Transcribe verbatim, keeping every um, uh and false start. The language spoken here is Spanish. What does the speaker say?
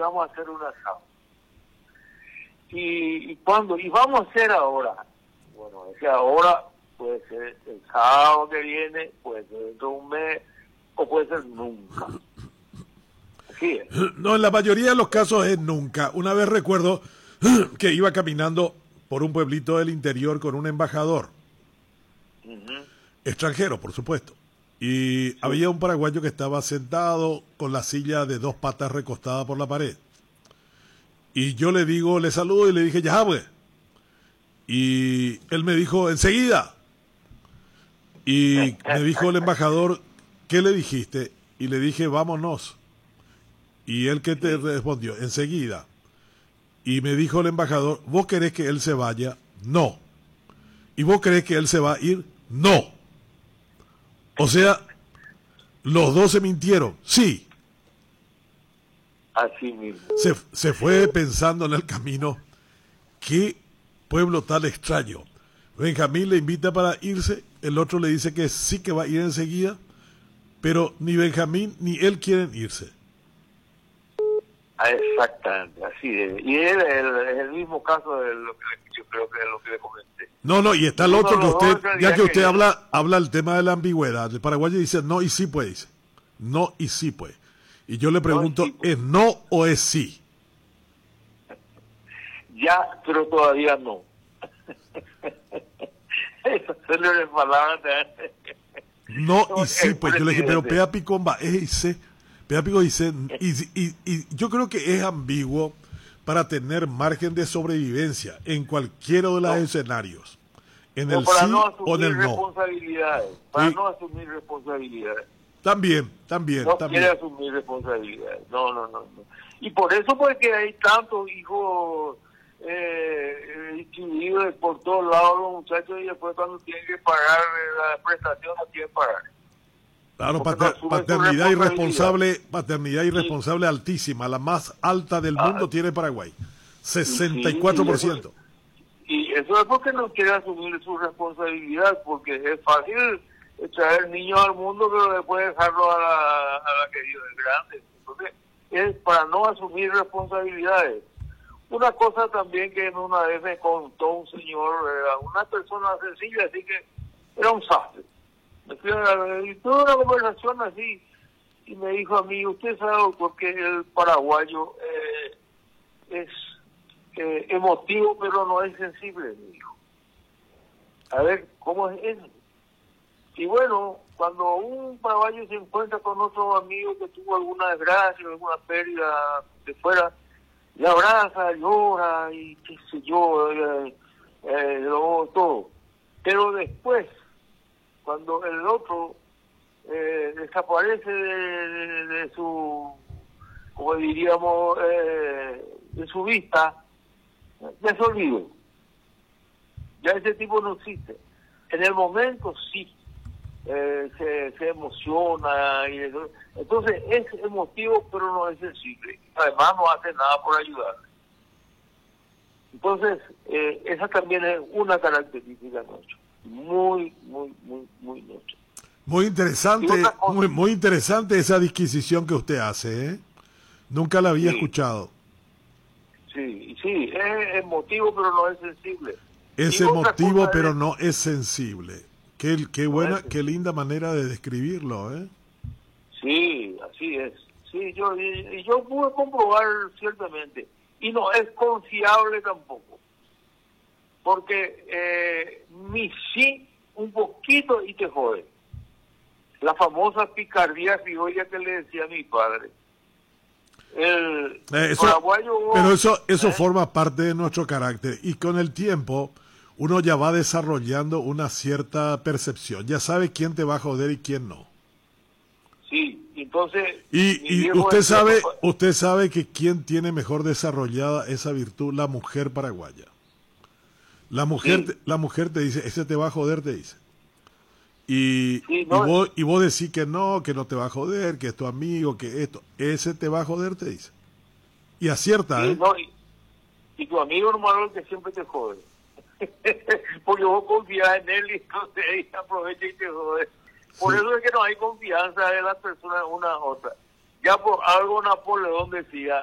vamos a hacer un asado. Y, y cuando, y vamos a hacer ahora. Bueno, ese ahora puede ser el sábado que viene, puede ser dentro de un mes, o puede ser nunca. Así es. No, en la mayoría de los casos es nunca. Una vez recuerdo que iba caminando por un pueblito del interior con un embajador, uh-huh. extranjero, por supuesto. Y sí. había un paraguayo que estaba sentado con la silla de dos patas recostada por la pared. Y yo le digo, le saludo y le dije, ya, pues. Y él me dijo, enseguida. Y me dijo el embajador, ¿qué le dijiste? Y le dije, vámonos. Y él, ¿qué te respondió? Enseguida. Y me dijo el embajador, ¿vos querés que él se vaya? No. ¿Y vos querés que él se va a ir? No. O sea, los dos se mintieron. Sí. Así mismo. Se, se fue pensando en el camino, qué pueblo tan extraño. Benjamín le invita para irse, el otro le dice que sí que va a ir enseguida, pero ni Benjamín ni él quieren irse. Exactamente, así es. Y es el, el, el mismo caso de lo que le, yo creo que es lo que le comenté. No, no, y está el otro que usted, ya que usted habla, habla el tema de la ambigüedad. El paraguayo dice no y sí puede, dice. No y sí puede. Y yo le pregunto, no, sí, ¿es no o es sí? Ya, pero todavía no. Eso se le resbalaba. No y sí, pues yo le dije, pero Pea Picomba es y C. Pea Pico dice, y, y, y yo creo que es ambiguo para tener margen de sobrevivencia en cualquiera de los no. escenarios. En no, el sí no o en el no. Responsabilidades, para sí. no asumir responsabilidades. También, también, no también. quiere asumir responsabilidades. No, no, no, no. Y por eso porque hay tantos hijos eh, distribuidos por todos lados los muchachos y después cuando tienen que pagar la prestación no quieren pagar. Claro, pater, no paternidad irresponsable, paternidad irresponsable sí. altísima, la más alta del ah, mundo tiene Paraguay, sesenta y cuatro por ciento. Y eso es porque no quiere asumir su responsabilidad, porque es fácil traer niños al mundo, pero después dejarlo a la, a la que Dios es grande. Entonces, es para no asumir responsabilidades. Una cosa también que una vez me contó un señor, era una persona sencilla, así que era un sastre. Me fui a, y tuve una conversación así, y me dijo a mí, usted sabe por qué el paraguayo eh, es eh, emotivo, pero no es sensible, me dijo. A ver, ¿cómo es eso? Y bueno, cuando un paraguayo se encuentra con otro amigo que tuvo alguna desgracia, alguna pérdida de fuera, le abraza, llora y qué sé yo, eh, eh, lo, todo. Pero después, cuando el otro eh, desaparece de, de, de su, como diríamos, eh, de su vista, ya se olvidó. Ya ese tipo no existe. En el momento sí. Eh, se, se emociona y eso. Entonces es emotivo pero no es sensible, además no hace nada por ayudarle. Entonces eh, esa también es una característica nuestra, muy muy muy muy nuestra. Muy interesante, muy, muy interesante esa disquisición que usted hace, ¿eh? Nunca la había sí. escuchado. Sí, sí, es emotivo pero no es sensible. Es y emotivo pero es... no es sensible. Qué, qué buena, qué linda manera de describirlo, ¿eh? Sí, así es. Sí, yo y, y yo pude comprobar ciertamente. Y no es confiable tampoco. Porque eh, mi sí, un poquito y te jode. La famosa picardía criolla que le decía a mi padre. El eh, eso, paraguayo... Pero eso, eso ¿eh? forma parte de nuestro carácter. Y con el tiempo... uno ya va desarrollando una cierta percepción, ya sabe quién te va a joder y quién no. Sí, entonces... Y, y usted sabe que... usted sabe que quién tiene mejor desarrollada esa virtud, la mujer paraguaya. La mujer, sí. la mujer te dice, ese te va a joder, te dice. Y, sí, no, y, vos, y vos decís que no, que no te va a joder, que es tu amigo, que esto, ese te va a joder, te dice. Y acierta, sí, ¿eh? No, y, y tu amigo normal que siempre te jode. Porque vos confías en él y entonces él aprovecha y te jode. Por sí. eso es que no hay confianza de las personas una a otra. Ya por algo Napoleón decía,